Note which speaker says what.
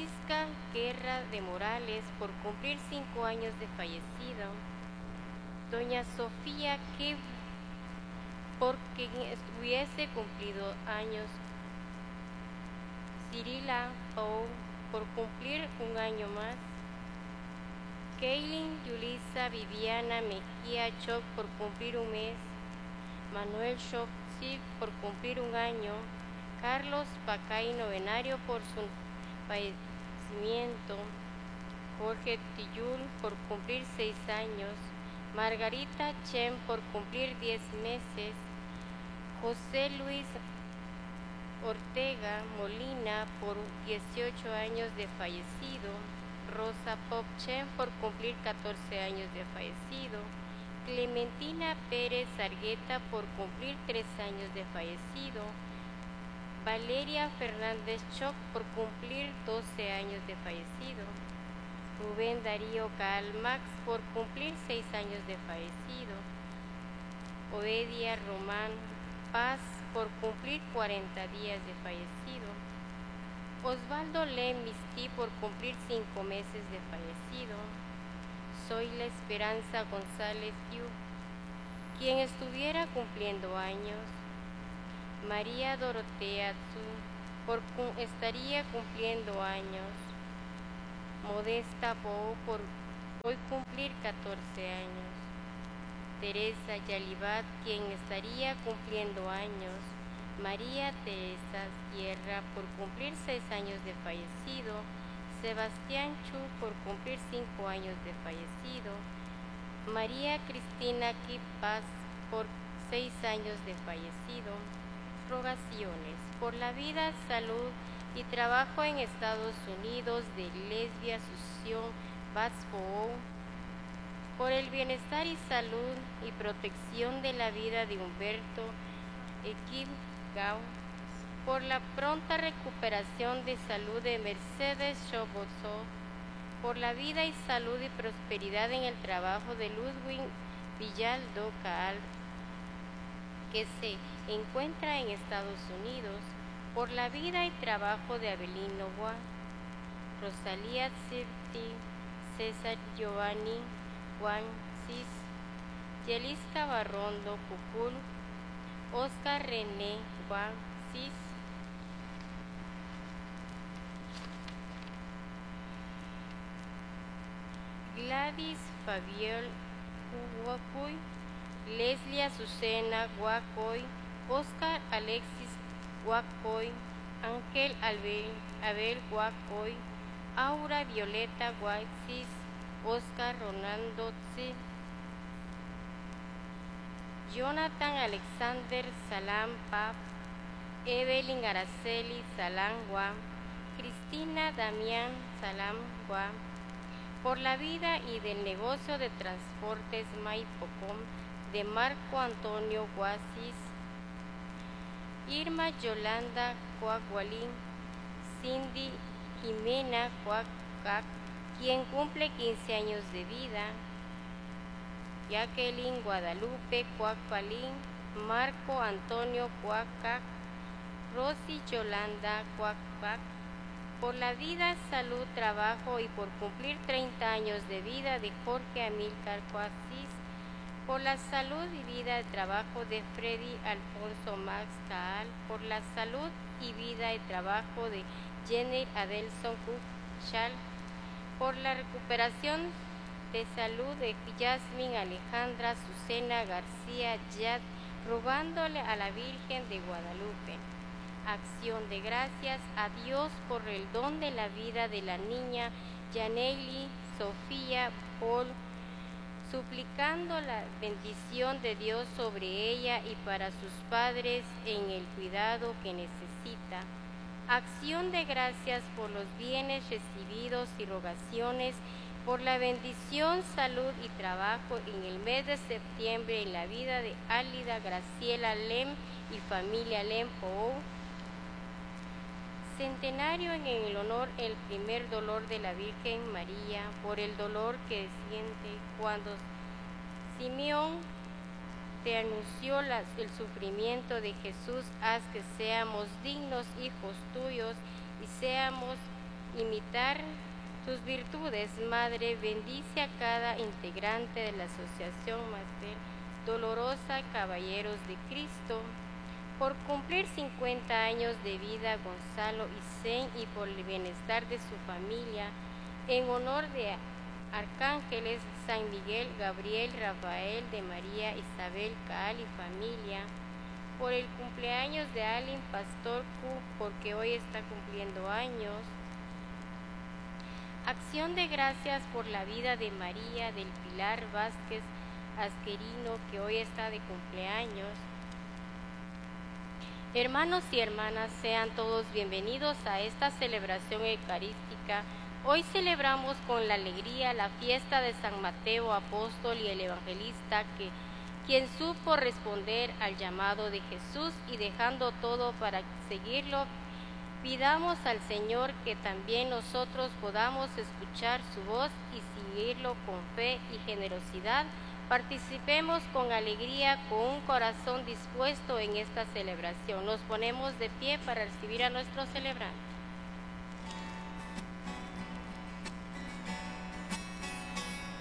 Speaker 1: Francisca Guerra de Morales, por cumplir 5 años de fallecido. Doña Sofía que porque hubiese cumplido años. Cirila Pau, por cumplir un año más. Kaylin Yulisa Viviana Mejía Choc, por cumplir un mes. Manuel Choc Sid, por cumplir un año. Carlos Pacay Novenario, por su fallecimiento. Jorge Tillul, por cumplir 6 años. Margarita Chen, por cumplir 10 meses. José Luis Ortega Molina, por 18 años de fallecido. Rosa Pop Chen, por cumplir 14 años de fallecido. Clementina Pérez Argueta, por cumplir 3 años de fallecido. Valeria Fernández Choc, por cumplir 12 años de fallecido. Rubén Darío Calmax, por cumplir 6 años de fallecido. Oedia Román Paz, por cumplir 40 días de fallecido. Osvaldo Len Mistí, por cumplir 5 meses de fallecido. Soy la Esperanza González Yu, quien estuviera cumpliendo años. María Dorotea Tzu, estaría cumpliendo años. Modesta Pou, por hoy cumplir 14 años. Teresa Yalibat, quien estaría cumpliendo años. María Teresa Sierra, por cumplir 6 años de fallecido. Sebastián Chu, por cumplir 5 años de fallecido. María Cristina Kipaz, por 6 años de fallecido. Rogaciones por la vida, salud y trabajo en Estados Unidos de Lesbia Asunción Batspo, por el bienestar y salud y protección de la vida de Humberto Equim Gao, por la pronta recuperación de salud de Mercedes Chobozó, por la vida y salud y prosperidad en el trabajo de Ludwig Villaldo Caal, que se encuentra en Estados Unidos, por la vida y trabajo de Abelino Gua, Rosalía Cirti, César Giovanni Juan Cis, Yelisca Barrondo Cucul, Oscar René Juan Cis, Gladys Fabiol Huacuy, Leslie Azucena Guacoy, Oscar Alexis Guacoy, Ángel Abel Guacoy, Aura Violeta Guacis, Oscar Ronaldo Tzi, Jonathan Alexander Salam Pap, Evelyn Araceli Salam Gua, Cristina Damián Salam Gua, por la vida y del negocio de transportes Maipocom de Marco Antonio Guasis, Irma Yolanda Coagualín, Cindy Jimena Coacac, quien cumple 15 años de vida, Jacqueline Guadalupe Coacualín, Marco Antonio Coacac, Rosy Yolanda Coacac, por la vida, salud, trabajo y por cumplir 30 años de vida de Jorge Amílcar Coasis, por la salud y vida y trabajo de Freddy Alfonso Max Caal, por la salud y vida y trabajo de Jenny Adelson Cook Chal, por la recuperación de salud de Yasmin Alejandra Azucena García Yad, rogándole a la Virgen de Guadalupe. Acción de gracias a Dios por el don de la vida de la niña Yaneli Sofía Paul, suplicando la bendición de Dios sobre ella y para sus padres en el cuidado que necesita. Acción de gracias por los bienes recibidos y rogaciones por la bendición, salud y trabajo en el mes de septiembre en la vida de Álida Graciela Lem y familia Lem Pou. Centenario en el honor el primer dolor de la Virgen María, por el dolor que siente cuando Simeón te anunció el sufrimiento de Jesús. Haz que seamos dignos hijos tuyos y seamos imitar tus virtudes. Madre, bendice a cada integrante de la Asociación Mater Dolorosa Caballeros de Cristo. Por cumplir 50 años de vida Gonzalo y Zen, y por el bienestar de su familia, en honor de arcángeles San Miguel, Gabriel, Rafael, de María, Isabel, Caal y familia, por el cumpleaños de Alin Pastor Q, porque hoy está cumpliendo años. Acción de gracias por la vida de María del Pilar Vázquez Asquerino, que hoy está de cumpleaños. Hermanos y hermanas, sean todos bienvenidos a esta celebración eucarística. Hoy celebramos con la alegría la fiesta de San Mateo, apóstol y el evangelista, quien supo responder al llamado de Jesús, y dejando todo para seguirlo, pidamos al Señor que también nosotros podamos escuchar su voz y seguirlo con fe y generosidad. Participemos con alegría, con un corazón dispuesto en esta celebración. Nos ponemos de pie para recibir a nuestro celebrante.